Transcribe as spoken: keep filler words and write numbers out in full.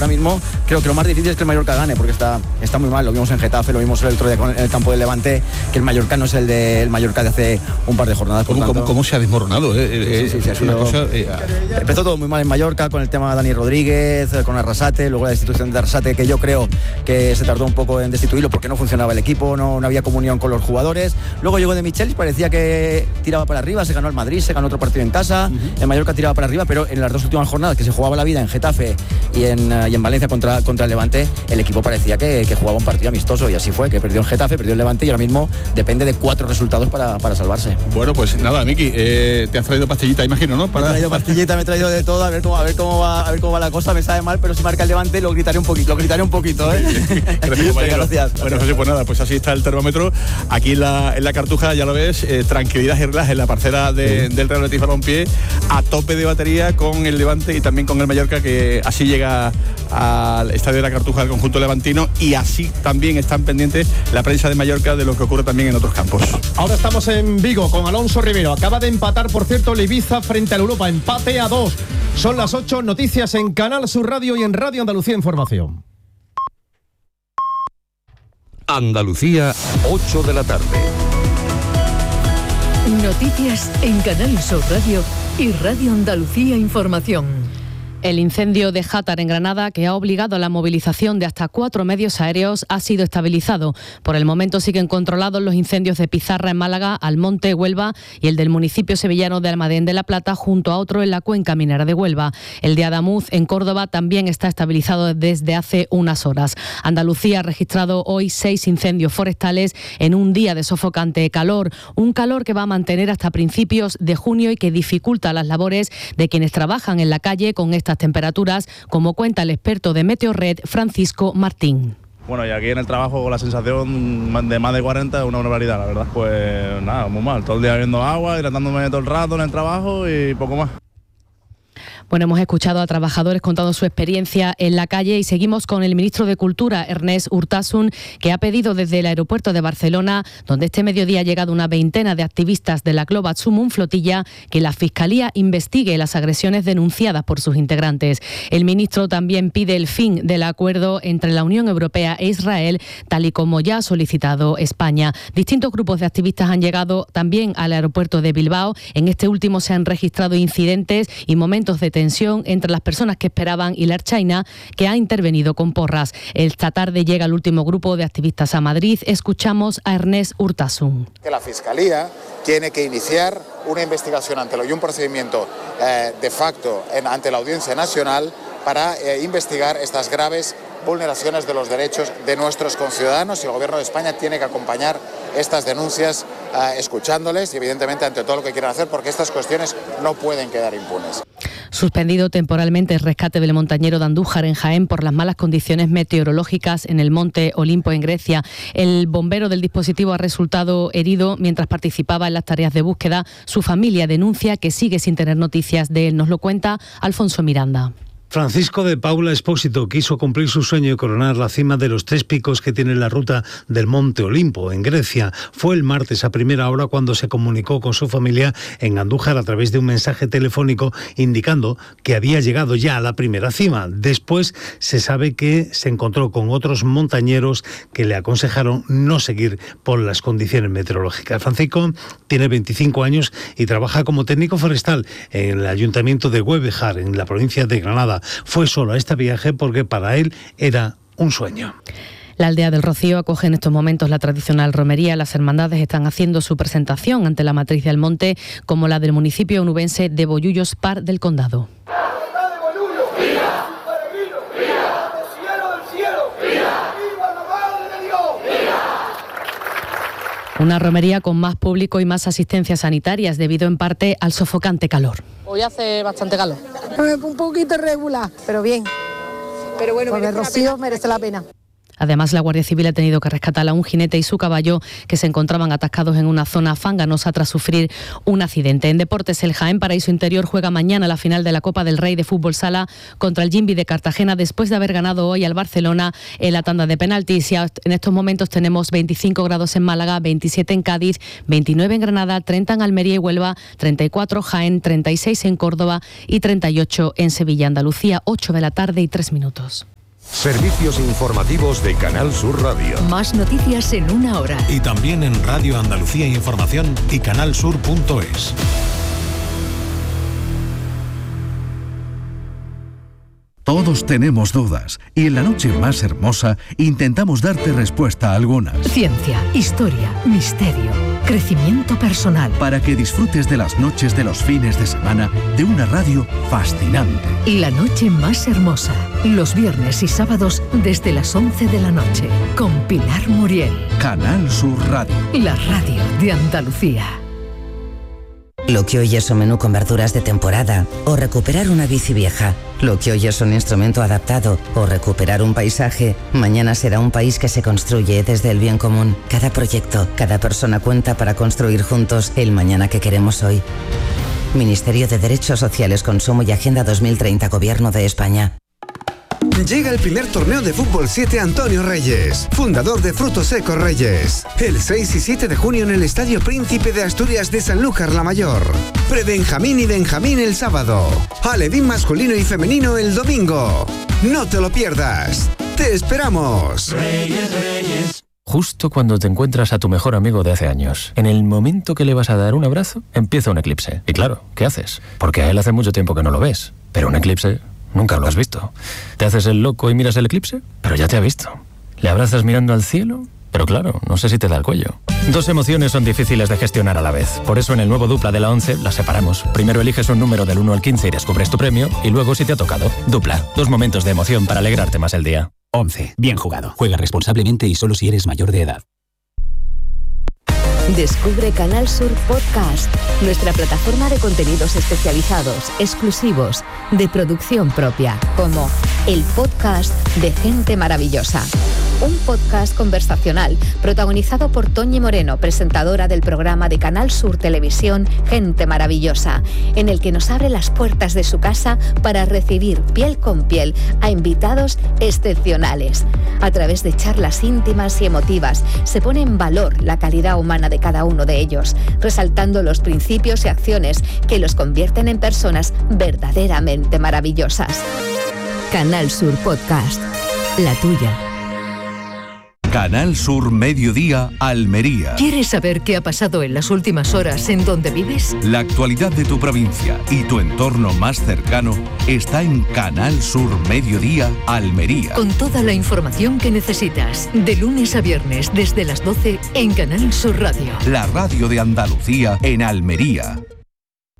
ahora mismo creo que lo más difícil es que el Mallorca gane, porque está, está muy mal. Lo vimos en Getafe, lo vimos el otro día en el campo del Levante, que el Mallorca no es el de el Mallorca de hace un par de jornadas. ¿Cómo, tanto, ¿cómo, ¿Cómo se ha desmoronado? Eh? Sí, sí, sí, es sí, una sido, cosa, eh, empezó todo muy mal en Mallorca con el tema de Dani Rodríguez, con Arrasate, luego la destitución de Arrasate, que yo creo que se tardó un poco en destituirlo porque no funcionaba el equipo, no, no había comunión con los jugadores. Luego llegó de Michelis, parecía que tiraba para arriba, se ganó el Madrid, se ganó otro partido en casa, uh-huh. En Mallorca tiraba para arriba, pero en las dos últimas jornadas que se jugaba la vida en Getafe y en, uh, y en Valencia contra, contra el Levante, el equipo parecía que, que jugaba un partido amistoso, y así fue, que perdió en Getafe, perdió el Levante, y ahora mismo depende de cuatro resultados para, para salvarse. Bueno, pues nada, Miki, eh, te has traído pastillita, imagino, ¿no? Para... Me he traído pastillita, me he traído de todo, a ver cómo, a ver cómo va, a ver cómo va la cosa. Me sabe mal, pero si marca el Levante lo gritaré un poquito, lo gritaré un poquito, ¿eh? Gracias, gracias. Bueno, José, pues nada, pues así está el termómetro aquí en la, en la Cartuja, ya lo ves, eh, tranquilidad y relax en la parcela de, sí. del Real Betis Balompié, a tope de batería con el Levante y también con el Mallorca, que así llega al estadio de la Cartuja del conjunto levantino, y así también están pendientes la prensa de Mallorca de lo que ocurre también en otros campos. Ahora estamos en Vigo con Alonso Rivero. Acaba de empatar, por cierto, el Ibiza frente al Europa, empate a dos. Son las ocho, noticias en Canal Sur Radio y en Radio Andalucía Información. Andalucía, ocho de la tarde. Noticias en Canal Sur Radio y Radio Andalucía Información. El incendio de Játar en Granada, que ha obligado a la movilización de hasta cuatro medios aéreos, ha sido estabilizado. Por el momento siguen controlados los incendios de Pizarra en Málaga, Almonte, Huelva, y el del municipio sevillano de Almadén de la Plata, junto a otro en la cuenca minera de Huelva. El de Adamuz, en Córdoba, también está estabilizado desde hace unas horas. Andalucía ha registrado hoy seis incendios forestales en un día de sofocante calor. Un calor que va a mantener hasta principios de junio y que dificulta las labores de quienes trabajan en la calle con estas temperaturas, como cuenta el experto de Meteorred, Francisco Martín. Bueno, y aquí en el trabajo con la sensación de más de cuarenta es una barbaridad, la verdad. Pues nada, muy mal. Todo el día bebiendo agua, hidratándome todo el rato en el trabajo y poco más. Bueno, hemos escuchado a trabajadores contando su experiencia en la calle y seguimos con el ministro de Cultura, Ernest Urtasun, que ha pedido desde el aeropuerto de Barcelona, donde este mediodía ha llegado una veintena de activistas de la Club Atsumum Flotilla, que la Fiscalía investigue las agresiones denunciadas por sus integrantes. El ministro también pide el fin del acuerdo entre la Unión Europea e Israel, tal y como ya ha solicitado España. Distintos grupos de activistas han llegado también al aeropuerto de Bilbao. En este último se han registrado incidentes y momentos de tensión entre las personas que esperaban y la Ertzaina, que ha intervenido con porras. Esta tarde llega el último grupo de activistas a Madrid. Escuchamos a Ernest Urtasun. Que la Fiscalía tiene que iniciar una investigación ante lo y un procedimiento eh, de facto en, ante la Audiencia Nacional para eh, investigar estas graves vulneraciones de los derechos de nuestros conciudadanos, y el Gobierno de España tiene que acompañar estas denuncias eh, escuchándoles y evidentemente ante todo lo que quieran hacer, porque estas cuestiones no pueden quedar impunes. Suspendido temporalmente el rescate del montañero de Andújar en Jaén por las malas condiciones meteorológicas en el monte Olimpo en Grecia. El bombero del dispositivo ha resultado herido mientras participaba en las tareas de búsqueda. Su familia denuncia que sigue sin tener noticias de él. Nos lo cuenta Alfonso Miranda. Francisco de Paula Espósito quiso cumplir su sueño y coronar la cima de los tres picos que tiene la ruta del Monte Olimpo, en Grecia. Fue el martes a primera hora cuando se comunicó con su familia en Andújar a través de un mensaje telefónico indicando que había llegado ya a la primera cima. Después se sabe que se encontró con otros montañeros que le aconsejaron no seguir por las condiciones meteorológicas. Francisco tiene veinticinco años y trabaja como técnico forestal en el ayuntamiento de Güevejar, en la provincia de Granada. Fue solo a este viaje porque para él era un sueño. La aldea del Rocío acoge en estos momentos la tradicional romería. Las hermandades están haciendo su presentación ante la matriz del monte, como la del municipio onubense de Bollullos, Par del Condado. Una romería con más público y más asistencias sanitarias, debido en parte al sofocante calor. Hoy hace bastante calor. Un poquito irregular, pero bien. Pero bueno, porque el Rocío merece la pena. Además, la Guardia Civil ha tenido que rescatar a un jinete y su caballo que se encontraban atascados en una zona fanganosa tras sufrir un accidente. En deportes, el Jaén Paraíso Interior juega mañana la final de la Copa del Rey de Fútbol Sala contra el Jimbi de Cartagena, después de haber ganado hoy al Barcelona en la tanda de penaltis. Y en estos momentos tenemos veinticinco grados en Málaga, veintisiete en Cádiz, veintinueve en Granada, treinta en Almería y Huelva, treinta y cuatro Jaén, treinta y seis en Córdoba y treinta y ocho en Sevilla. Andalucía, ocho de la tarde y tres minutos. Servicios informativos de Canal Sur Radio. Más noticias en una hora. Y también en Radio Andalucía Información y canalsur punto es. Todos tenemos dudas y en la noche más hermosa intentamos darte respuesta a algunas. Ciencia, historia, misterio, crecimiento personal. Para que disfrutes de las noches de los fines de semana de una radio fascinante. La noche más hermosa, los viernes y sábados desde las once de la noche, con Pilar Muriel. Canal Sur Radio. La radio de Andalucía. Lo que hoy es un menú con verduras de temporada o recuperar una bici vieja. Lo que hoy es un instrumento adaptado o recuperar un paisaje, mañana será un país que se construye desde el bien común. Cada proyecto, cada persona cuenta para construir juntos el mañana que queremos hoy. Ministerio de Derechos Sociales, Consumo y Agenda dos mil treinta, Gobierno de España. Llega el primer torneo de Fútbol siete Antonio Reyes, fundador de Frutos Secos Reyes. El seis y siete de junio en el Estadio Príncipe de Asturias de Sanlúcar la Mayor. Pre-Benjamín y Benjamín el sábado. Alevín masculino y femenino el domingo. No te lo pierdas. ¡Te esperamos! Reyes, Reyes. Justo cuando te encuentras a tu mejor amigo de hace años, en el momento que le vas a dar un abrazo, empieza un eclipse. Y claro, ¿qué haces? Porque a él hace mucho tiempo que no lo ves. Pero un eclipse... nunca lo has visto. ¿Te haces el loco y miras el eclipse? Pero ya te ha visto. ¿Le abrazas mirando al cielo? Pero claro, no sé si te da el cuello. Dos emociones son difíciles de gestionar a la vez. Por eso en el nuevo Dupla de la once las separamos. Primero eliges un número del uno al quince y descubres tu premio. Y luego si te ha tocado. Dupla. Dos momentos de emoción para alegrarte más el día. once. Bien jugado. Juega responsablemente y solo si eres mayor de edad. Descubre Canal Sur Podcast, nuestra plataforma de contenidos especializados, exclusivos, de producción propia, como el podcast de Gente Maravillosa. Un podcast conversacional protagonizado por Toñi Moreno, presentadora del programa de Canal Sur Televisión Gente Maravillosa, en el que nos abre las puertas de su casa para recibir piel con piel a invitados excepcionales. A través de charlas íntimas y emotivas se pone en valor la calidad humana de cada uno de ellos, resaltando los principios y acciones que los convierten en personas verdaderamente maravillosas. Canal Sur Podcast, la tuya. Canal Sur Mediodía, Almería. ¿Quieres saber qué ha pasado en las últimas horas en donde vives? La actualidad de tu provincia y tu entorno más cercano está en Canal Sur Mediodía, Almería. Con toda la información que necesitas, de lunes a viernes desde las doce en Canal Sur Radio. La radio de Andalucía en Almería.